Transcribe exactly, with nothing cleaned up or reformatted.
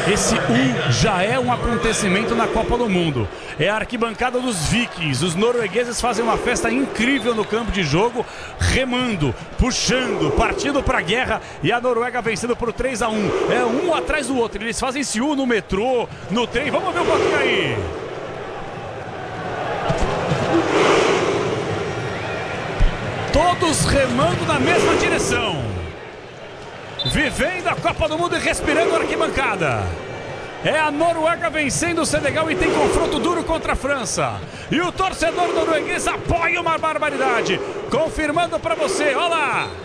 Esse um já é um acontecimento na Copa do Mundo. É a arquibancada dos Vikings. Os noruegueses fazem uma festa incrível no campo de jogo, remando, puxando, partindo para a guerra, e a Noruega vencendo por três a um. É um atrás do outro. Eles fazem esse um no metrô, no trem. Vamos ver um pouquinho aí. Todos remando na mesma direção. Vivendo a Copa do Mundo e respirando a arquibancada. É a Noruega vencendo o Senegal e tem confronto duro contra a França. E o torcedor norueguês apoia uma barbaridade. Confirmando para você, olha lá.